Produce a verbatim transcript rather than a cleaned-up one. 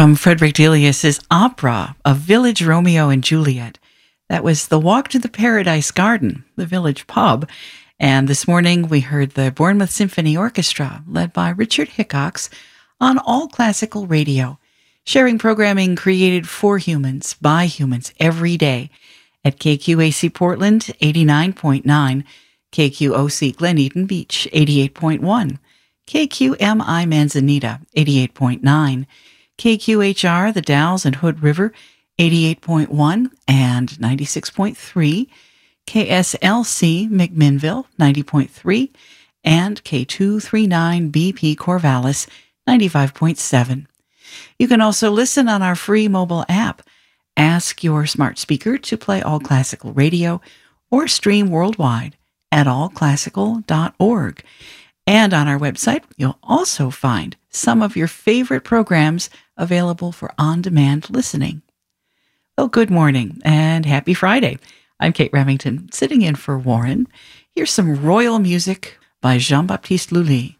from Frederick Delius's opera of Village Romeo and Juliet. That was The Walk to the Paradise Garden, the village pub. And this morning we heard the Bournemouth Symphony Orchestra, led by Richard Hickox, on All Classical Radio, sharing programming created for humans, by humans, every day at K Q A C Portland, eighty-nine point nine, K Q O C Glen Eden Beach, eighty-eight point one, K Q M I Manzanita, eighty-eight point nine, K Q H R The Dalles and Hood River, eighty-eight point one and ninety-six point three, K S L C McMinnville, ninety point three, and K two thirty-nine B P Corvallis, ninety-five point seven. You can also listen on our free mobile app. Ask your smart speaker to play All Classical Radio or stream worldwide at all classical dot org. And on our website, you'll also find some of your favorite programs available for on-demand listening. Well, good morning and happy Friday. I'm Kate Remington, sitting in for Warren. Here's some royal music by Jean-Baptiste Lully.